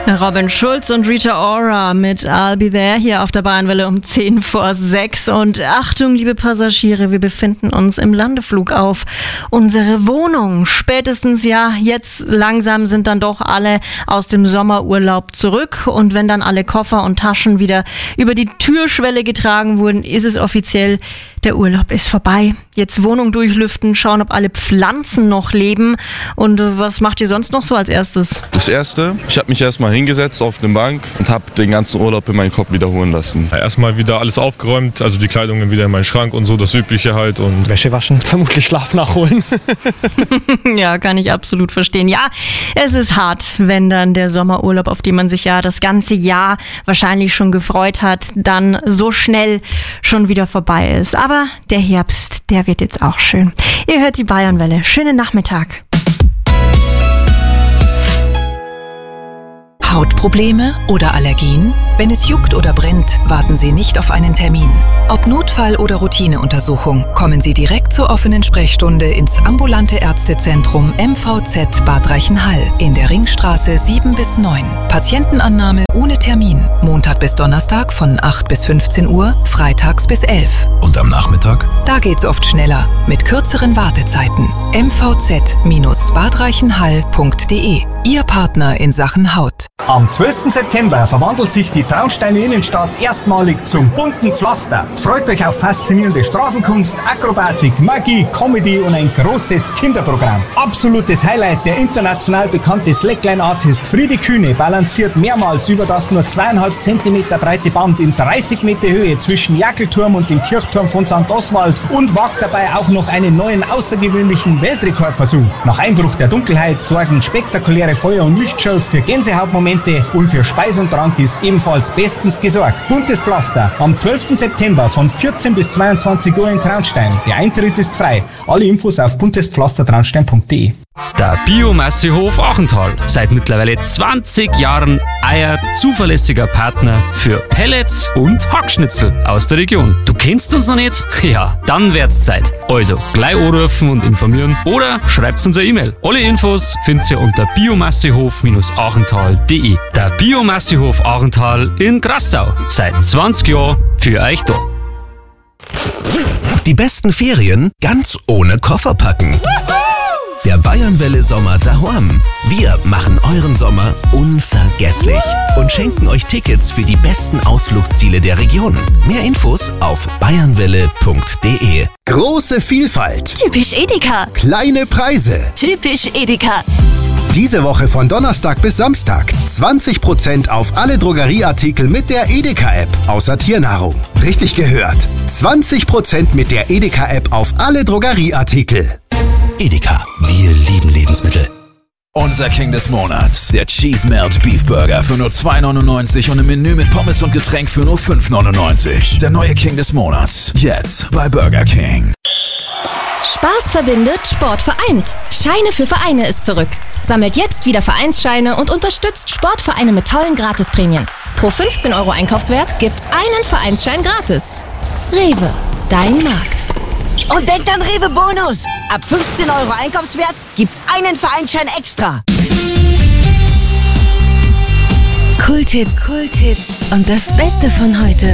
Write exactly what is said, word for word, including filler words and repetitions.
Robin Schulz und Rita Ora mit I'll Be There hier auf der Bayernwelle um zehn vor sechs. Und Achtung, liebe Passagiere, wir befinden uns im Landeflug auf unsere Wohnung. Spätestens, ja, jetzt langsam sind dann doch alle aus dem Sommerurlaub zurück. Und wenn dann alle Koffer und Taschen wieder über die Türschwelle getragen wurden, ist es offiziell, der Urlaub ist vorbei. Jetzt Wohnung durchlüften, schauen, ob alle Pflanzen noch leben. Und äh, was macht ihr sonst noch so als erstes? Das Erste, ich habe mich erstmal hingesetzt auf eine Bank und habe den ganzen Urlaub in meinen Kopf wiederholen lassen. Ja, erstmal wieder alles aufgeräumt, also die Kleidung wieder in meinen Schrank und so, das Übliche halt. Und Wäsche waschen, vermutlich Schlaf nachholen. Ja, kann ich absolut verstehen. Ja, es ist hart, wenn dann der Sommerurlaub, auf den man sich ja das ganze Jahr wahrscheinlich schon gefreut hat, dann so schnell schon wieder vorbei ist. Aber der Herbst, der wird jetzt auch schön. Ihr hört die Bayernwelle. Schönen Nachmittag. Hautprobleme oder Allergien? Wenn es juckt oder brennt, warten Sie nicht auf einen Termin. Ob Notfall oder Routineuntersuchung, kommen Sie direkt zur offenen Sprechstunde ins ambulante Ärztezentrum M V Z Bad Reichenhall in der Ringstraße sieben bis neun. Patientenannahme ohne Termin. Montag bis Donnerstag von acht bis fünfzehn Uhr, freitags bis elf. Und am Nachmittag? Da geht's oft schneller, mit kürzeren Wartezeiten. m v z Bindestrich badreichenhall punkt de. Ihr Partner in Sachen Haut. Am zwölften September verwandelt sich die Traunsteiner Innenstadt erstmalig zum bunten Pflaster. Freut euch auf faszinierende Straßenkunst, Akrobatik, Magie, Comedy und ein großes Kinderprogramm. Absolutes Highlight, der international bekannte Slackline-Artist Friede Kühne balanciert mehrmals über das nur zweieinhalb Zentimeter breite Band in dreißig Meter Höhe zwischen Jackelturm und dem Kirchturm von Sankt Oswald und wagt dabei auch noch einen neuen außergewöhnlichen Weltrekordversuch. Nach Einbruch der Dunkelheit sorgen spektakuläre Feuer- und Lichtshows für Gänsehautmomente und für Speis und Trank ist ebenfalls bestens gesorgt. Buntes Pflaster am zwölften September von vierzehn bis zweiundzwanzig Uhr in Traunstein. Der Eintritt ist frei. Alle Infos auf buntespflastertraunstein punkt de. Der Biomassehof Achental. Seit mittlerweile zwanzig Jahren euer zuverlässiger Partner für Pellets und Hackschnitzel aus der Region. Du kennst uns noch nicht? Ja, dann wird's Zeit. Also, gleich anrufen und informieren oder schreibt uns eine E-Mail. Alle Infos findet ihr unter biomassehof achental punkt de. Der Biomassehof Achental in Grassau. Seit zwanzig Jahren für euch da. Die besten Ferien ganz ohne Koffer packen. Der Bayernwelle Sommer daheim. Wir machen euren Sommer unvergesslich und schenken euch Tickets für die besten Ausflugsziele der Region. Mehr Infos auf bayernwelle punkt de. Große Vielfalt. Typisch Edeka. Kleine Preise. Typisch Edeka. Diese Woche von Donnerstag bis Samstag zwanzig Prozent auf alle Drogerieartikel mit der Edeka-App, außer Tiernahrung. Richtig gehört. zwanzig Prozent mit der Edeka-App auf alle Drogerieartikel. Edeka, wir lieben Lebensmittel. Unser King des Monats, der Cheese Melt Beef Burger für nur zwei neunundneunzig und ein Menü mit Pommes und Getränk für nur fünf neunundneunzig. Der neue King des Monats, jetzt bei Burger King. Spaß verbindet, Sport vereint. Scheine für Vereine ist zurück. Sammelt jetzt wieder Vereinsscheine und unterstützt Sportvereine mit tollen Gratisprämien. Pro fünfzehn Euro Einkaufswert gibt's einen Vereinsschein gratis. Rewe, dein Markt. Und denkt an Rewe Bonus. Ab fünfzehn Euro Einkaufswert gibt's einen Vereinsschein extra. Kulthits. Kulthits. Und das Beste von heute.